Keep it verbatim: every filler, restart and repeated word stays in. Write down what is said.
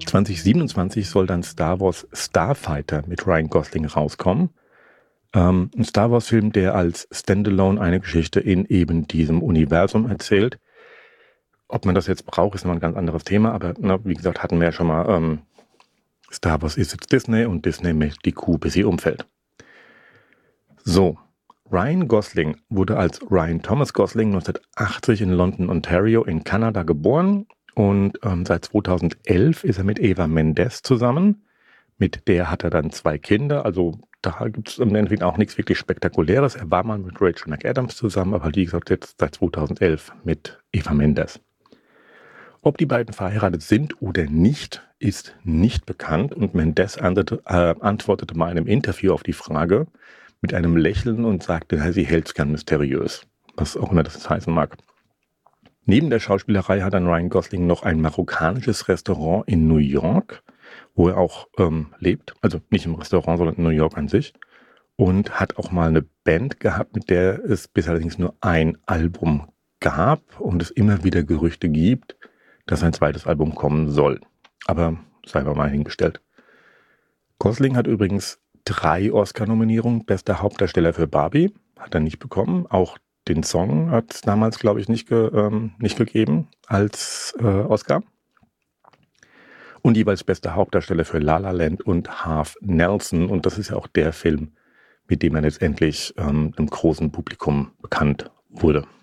zwanzig siebenundzwanzig soll dann Star Wars Starfighter mit Ryan Gosling rauskommen. Ähm, ein Star Wars-Film, der als Standalone eine Geschichte in eben diesem Universum erzählt. Ob man das jetzt braucht, ist noch ein ganz anderes Thema, aber na, wie gesagt, hatten wir ja schon mal, ähm, Star Wars ist jetzt Disney und Disney möchte die Kuh, bis sie umfällt. So, Ryan Gosling wurde als Ryan Thomas Gosling neunzehnhundertachtzig in London, Ontario in Kanada geboren und ähm, seit zweitausendelf ist er mit Eva Mendes zusammen. Mit der hat er dann zwei Kinder, also da gibt es im Endeffekt auch nichts wirklich Spektakuläres. Er war mal mit Rachel McAdams zusammen, aber wie gesagt jetzt seit zweitausendelf mit Eva Mendes. Ob die beiden verheiratet sind oder nicht, ist nicht bekannt und Mendes äh, antwortete mal in einem Interview auf die Frage mit einem Lächeln und sagte, sie hält es gern mysteriös, was auch immer das heißen mag. Neben der Schauspielerei hat dann Ryan Gosling noch ein marokkanisches Restaurant in New York, wo er auch ähm, lebt, also nicht im Restaurant, sondern in New York an sich, und hat auch mal eine Band gehabt, mit der es bis allerdings nur ein Album gab und es immer wieder Gerüchte gibt, dass ein zweites Album kommen soll. Aber sei mal hingestellt. Gosling hat übrigens drei Oscar-Nominierungen. Bester Hauptdarsteller für Barbie hat er nicht bekommen. Auch den Song hat es damals, glaube ich, nicht, ge, ähm, nicht gegeben als äh, Oscar. Und jeweils bester Hauptdarsteller für La La Land und Half Nelson. Und das ist ja auch der Film, mit dem er letztendlich ähm, im großen Publikum bekannt wurde.